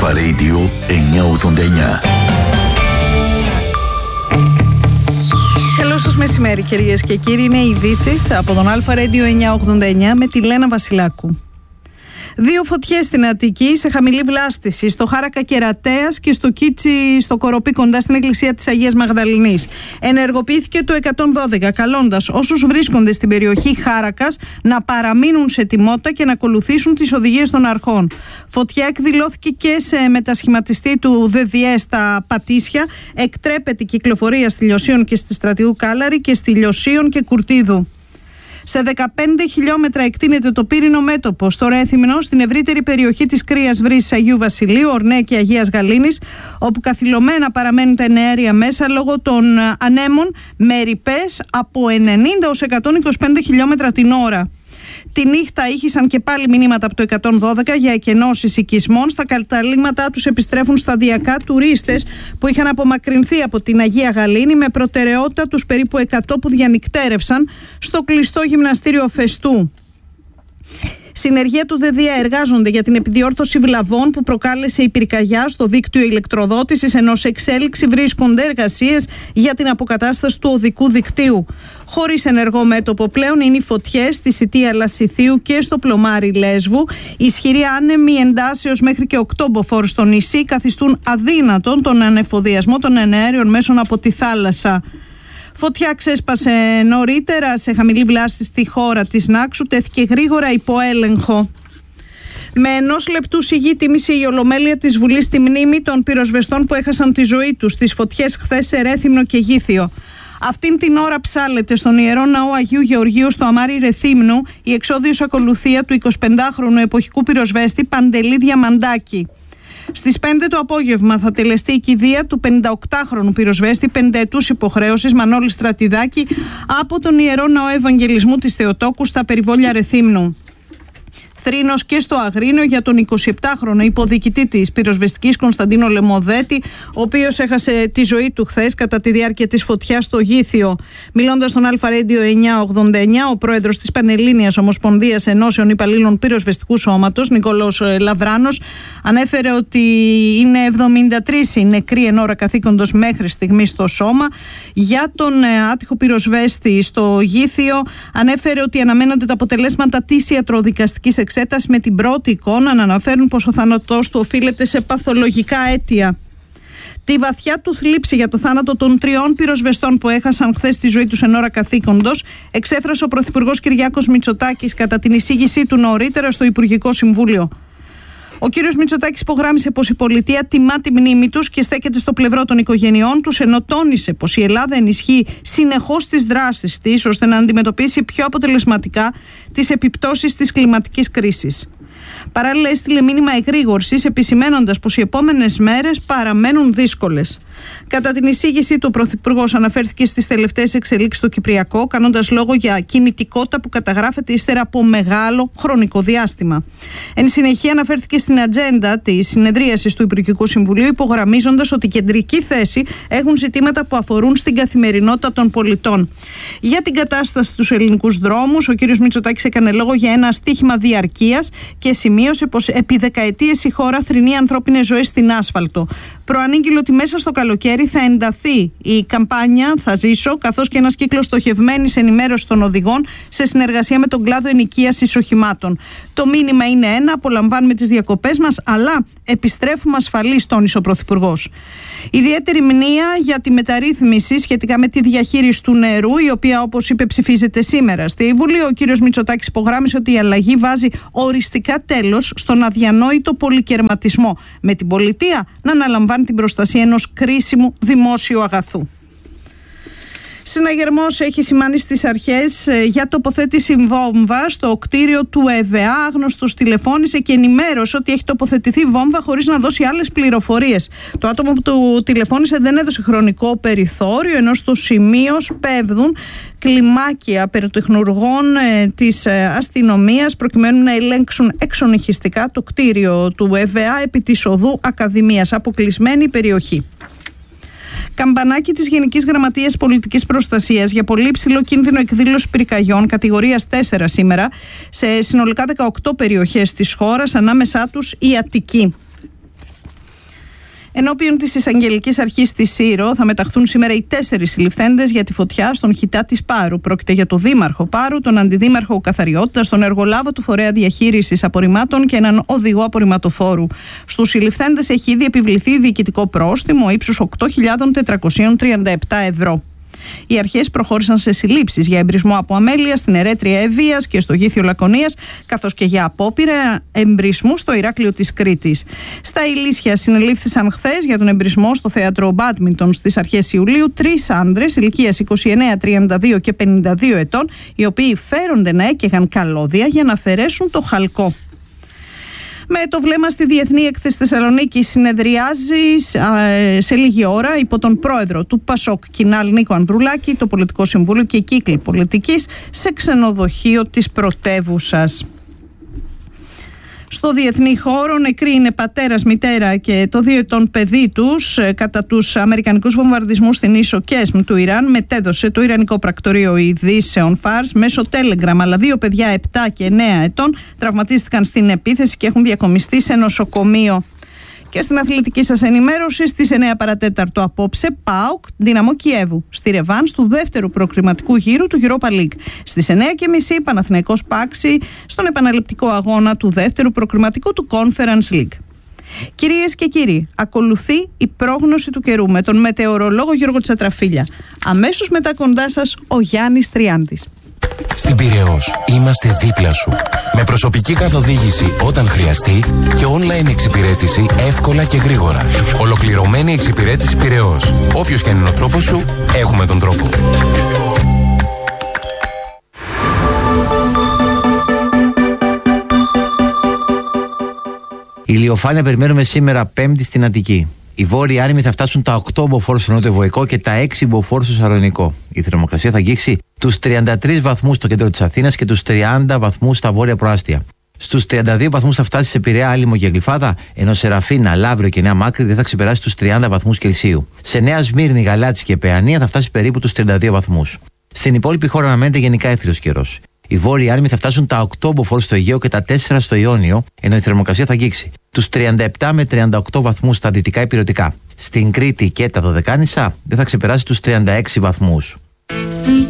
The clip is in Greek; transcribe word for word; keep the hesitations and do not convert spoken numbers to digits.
Αλφα Radio εννιακόσια ογδόντα εννιά. Καλό σας μεσημέρι, κυρίες και κύριοι. Είναι οι ειδήσεις από τον Αλφα Radio εννιακόσια ογδόντα εννιά με τη Λένα Βασιλάκου. Δύο φωτιές στην Αττική σε χαμηλή βλάστηση, στο Χάρακα Κερατέας και στο Κίτσι στο Κοροπή κοντά στην εκκλησία της Αγίας Μαγδαληνής. Ενεργοποιήθηκε το εκατόν δώδεκα, καλώντας όσους βρίσκονται στην περιοχή Χάρακας να παραμείνουν σε τιμότητα και να ακολουθήσουν τις οδηγίες των αρχών. Φωτιά εκδηλώθηκε και σε μετασχηματιστή του ΔΔΕ στα Πατήσια. Εκτρέπεται η κυκλοφορία στη Λιωσίων και στη Στρατιού Κάλαρη και στη Λιωσίων και Κουρτίδου. Σε δεκαπέντε χιλιόμετρα εκτείνεται το πύρινο μέτωπο στο Ρέθυμνο, στην ευρύτερη περιοχή της Κρίας Βρύσης Αγίου Βασιλείου, Ορνέ και Αγίας Γαλήνης, όπου καθυλωμένα παραμένουν τα εναέρια μέσα λόγω των ανέμων με ρηπές από ενενήντα ως εκατόν είκοσι πέντε χιλιόμετρα την ώρα. Τη νύχτα ήχησαν και πάλι μηνύματα από το εκατόν δώδεκα για εκενώσεις οικισμών. Στα καταλήμματά τους επιστρέφουν σταδιακά τουρίστες που είχαν απομακρυνθεί από την Αγία Γαλήνη, με προτεραιότητα τους περίπου εκατό που διανυκτέρευσαν στο κλειστό γυμναστήριο Φεστού. Συνεργεία του ΔΔΕ εργάζονται για την επιδιόρθωση βλαβών που προκάλεσε η πυρκαγιά στο δίκτυο ηλεκτροδότησης, ενώ σε εξέλιξη βρίσκονται εργασίες για την αποκατάσταση του οδικού δικτύου. Χωρίς ενεργό μέτωπο πλέον είναι οι φωτιές στη Σιτία Λασιθίου και στο Πλωμάρι Λέσβου. Ισχυροί άνεμοι εντάσεως μέχρι και οκτώ μποφόρ στο νησί καθιστούν αδύνατον τον ανεφοδιασμό των εναέριων μέσων από τη θάλασσα. Φωτιά ξέσπασε νωρίτερα σε χαμηλή βλάστηση στη χώρα της Νάξου, τέθηκε γρήγορα υπό έλεγχο. Με ενός λεπτού σιγή τίμησε η Ολομέλεια της Βουλής τη μνήμη των πυροσβεστών που έχασαν τη ζωή τους στις φωτιές χθες σε Ρέθυμνο και Γήθιο. Αυτήν την ώρα ψάλεται στον Ιερό Ναό Αγίου Γεωργίου στο Αμάρι Ρεθύμνου η εξόδιος ακολουθία του εικοσιπεντάχρονου εποχικού πυροσβέστη Παντελή Διαμαντάκη. Στις πέντε το απόγευμα θα τελεστεί η κηδεία του πενηνταοκτάχρονου πυροσβέστη πενταετούς υποχρέωσης Μανώλη Στρατιδάκη από τον Ιερό Ναό Ευαγγελισμού της Θεοτόκου στα περιβόλια Ρεθύμνου. Θρήνος και στο Αγρίνιο για τον εικοσιεπτάχρονο υποδιοικητή της πυροσβεστικής Κωνσταντίνο Λεμοδέτη, ο οποίος έχασε τη ζωή του χθες κατά τη διάρκεια της φωτιάς στο Γήθιο. Μιλώντας στον Αλφα Radio εννιακόσια ογδόντα εννιά, ο πρόεδρος της Πανελλήνιας Ομοσπονδίας Ενώσεων Υπαλλήλων Πυροσβεστικού Σώματος, Νικόλαος Λαβράνος, ανέφερε ότι είναι εβδομήντα τρεις οι νεκροί εν ώρα καθήκοντος μέχρι στιγμή στο σώμα. Για τον άτυχο πυροσβέστη στο Γήθιο, ανέφερε ότι αναμένονται τα αποτελέσματα της ιατροδικαστικής εξέταση, με την πρώτη εικόνα να αναφέρουν πως ο θάνατός του οφείλεται σε παθολογικά αίτια. Τη βαθιά του θλίψη για το θάνατο των τριών πυροσβεστών που έχασαν χθες τη ζωή τους εν ώρα καθήκοντος εξέφρασε ο Πρωθυπουργός Κυριάκος Μητσοτάκης κατά την εισήγησή του νωρίτερα στο Υπουργικό Συμβούλιο. Ο κύριος Μητσοτάκης υπογράμμισε πως η πολιτεία τιμά τη μνήμη τους και στέκεται στο πλευρό των οικογενειών τους, ενώ τόνισε πως η Ελλάδα ενισχύει συνεχώς τις δράσεις της ώστε να αντιμετωπίσει πιο αποτελεσματικά τις επιπτώσεις της κλιματικής κρίσης. Παράλληλα, έστειλε μήνυμα εγρήγορσης, επισημένοντας πως οι επόμενες μέρες παραμένουν δύσκολες. Κατά την εισήγησή του, ο Πρωθυπουργός αναφέρθηκε στις τελευταίες εξελίξεις στο Κυπριακό, κάνοντας λόγο για κινητικότητα που καταγράφεται ύστερα από μεγάλο χρονικό διάστημα. Εν συνεχεία, αναφέρθηκε στην ατζέντα της συνεδρίασης του Υπουργικού Συμβουλίου, υπογραμμίζοντας ότι κεντρική θέση έχουν ζητήματα που αφορούν στην καθημερινότητα των πολιτών. Για την κατάσταση στους ελληνικούς δρόμους, ο κ. Μητσοτάκης έκανε λόγο για ένα στίχημα διαρκείας και σημείωσε πως επί δεκαετίες η χώρα θρηνεί ανθρώπινες ζωές στην άσφαλτο. Προανήγγειλε ότι μέσα στο καλοκαίρι θα ενταθεί η καμπάνια «Θα ζήσω», καθώς και ένας κύκλος στοχευμένης ενημέρωσης των οδηγών σε συνεργασία με τον κλάδο ενοικίασης οχημάτων. Το μήνυμα είναι ένα: απολαμβάνουμε τις διακοπές μας, αλλά επιστρέφουμε ασφαλείς, τόνισε ο Πρωθυπουργός. Ιδιαίτερη μνήα για τη μεταρρύθμιση σχετικά με τη διαχείριση του νερού, η οποία, όπως είπε, ψηφίζεται σήμερα στη Βουλή. Ο κ. Μητσοτάκης υπογράμμισε ότι η αλλαγή βάζει οριστικά τέλος στον αδιανόητο πολυκερματισμό, με την πολιτεία να αναλαμβάνει την προστασία ενός κρίσιμου δημόσιου αγαθού. Συναγερμός έχει σημάνει στις αρχές για τοποθέτηση βόμβα στο κτίριο του ΕΒΑ. Άγνωστος τηλεφώνησε και ενημέρωσε ότι έχει τοποθετηθεί βόμβα χωρίς να δώσει άλλες πληροφορίες. Το άτομο που του τηλεφώνησε δεν έδωσε χρονικό περιθώριο, ενώ στο σημείο σπέβδουν κλιμάκια περιτεχνουργών ε, της αστυνομίας προκειμένου να ελέγξουν εξονυχιστικά το κτίριο του ΕΒΑ επί της οδού Ακαδημίας, αποκλεισμένη περιοχή. Καμπανάκι της Γενικής Γραμματείας Πολιτικής Προστασίας για πολύ υψηλό κίνδυνο εκδήλωση πυρκαγιών κατηγορίας τέσσερα σήμερα σε συνολικά δεκαοκτώ περιοχές της χώρας, ανάμεσά τους η Αττική. Ενώπιον της Εισαγγελικής Αρχής της Σύρο θα μεταχθούν σήμερα οι τέσσερις συλληφθέντες για τη φωτιά στον χιτά της Πάρου. Πρόκειται για τον Δήμαρχο Πάρου, τον Αντιδήμαρχο Καθαριότητας, τον εργολάβο του Φορέα Διαχείρισης Απορριμμάτων και έναν οδηγό απορριμματοφόρου. Στους συλληφθέντες έχει ήδη επιβληθεί διοικητικό πρόστιμο ύψους οκτώ χιλιάδες τετρακόσια τριάντα επτά ευρώ. Οι αρχές προχώρησαν σε συλλήψεις για εμπρισμό από αμέλεια στην Ερέτρια Ευβοίας και στο Γήθιο Λακωνίας, καθώς και για απόπειρα εμπρισμού στο Ηράκλειο της Κρήτης. Στα Ηλίσια συνελήφθησαν χθες για τον εμπρισμό στο θέατρο Μπάντμιντον στις αρχές Ιουλίου τρεις άνδρες ηλικίας είκοσι εννέα, τριάντα δύο και πενήντα δύο ετών, οι οποίοι φέρονται να έκαιγαν καλώδια για να αφαιρέσουν το χαλκό. Με το βλέμμα στη Διεθνή Έκθεση Θεσσαλονίκη συνεδριάζει σε λίγη ώρα υπό τον πρόεδρο του Πασόκ Κινάλ Νίκο Ανδρουλάκη, το Πολιτικό Συμβούλιο και η κύκλη πολιτικής σε ξενοδοχείο της πρωτεύουσας. Στο διεθνή χώρο νεκροί είναι πατέρας, μητέρα και το δύο ετών παιδί τους κατά τους αμερικανικούς βομβαρδισμούς στην ίσο Κέσμ του Ιράν. Μετέδωσε το Ιρανικό Πρακτορείο Ειδήσεων Φάρς μέσω Telegram, αλλά δύο παιδιά επτά και εννέα ετών τραυματίστηκαν στην επίθεση και έχουν διακομιστεί σε νοσοκομείο. Και στην αθλητική σας ενημέρωση, στις εννέα παρατέταρτο απόψε, ΠΑΟΚ Δύναμο Κιέβου, στη ρεβάνς του δεύτερου προκριματικού γύρου του Europa League. Στις εννέα και μισή Παναθηναϊκός Πάξη στον επαναληπτικό αγώνα του δεύτερου προκριματικού του Conference League. Κυρίες και κύριοι, ακολουθεί η πρόγνωση του καιρού με τον μετεωρολόγο Γιώργο Τσατραφίλια. Αμέσως μετά κοντά σας ο Γιάννης Τριάντης. Στην Πειραιώς είμαστε δίπλα σου. Με προσωπική καθοδήγηση όταν χρειαστεί και online εξυπηρέτηση εύκολα και γρήγορα. Ολοκληρωμένη εξυπηρέτηση Πειραιώς. Όποιος και αν είναι ο τρόπος σου, έχουμε τον τρόπο. Ηλιοφάνεια περιμένουμε σήμερα Πέμπτη στην Αττική. Οι βόρειοι άνεμοι θα φτάσουν τα οκτώ μποφόρ στο νότιο-βοϊκό και τα έξι μποφόρ στο Σαλονικό. Η θερμοκρασία θα αγγίξει τους τριάντα τρεις βαθμούς στο κέντρο της Αθήνας και τους τριάντα βαθμούς στα βόρεια προάστια. Στους τριάντα δύο βαθμούς θα φτάσει σε Πειραιά, Άλυμο και Γλυφάδα, ενώ σε Ραφίνα, Λαύριο και Νέα Μάκρη δεν θα ξεπεράσει τους τριάντα βαθμούς Κελσίου. Σε Νέα Σμύρνη, Γαλάτσι και Παιανία θα φτάσει περίπου τους τριάντα δύο βαθμούς. Στην υπόλοιπη χώρα αναμένεται γενικά έθριος καιρός. Οι βόρειοι άνεμοι θα φτάσουν τα οκτώ μποφόρ στο Αιγαίο και τα τέσσερα στο Ιόνιο, ενώ η θερμοκρασία θα αγγίξει τους τριάντα επτά με τριάντα οκτώ βαθμούς στα δυτικά ηπειρωτικά. Στην Κρήτη και τα Δωδεκάνησα δεν θα ξεπεράσει τους τριάντα έξι βαθμούς.